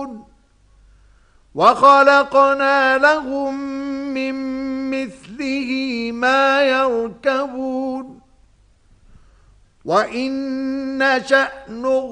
يعلمون وخلقنا لهم من مثله ما يركبون وإن نشأ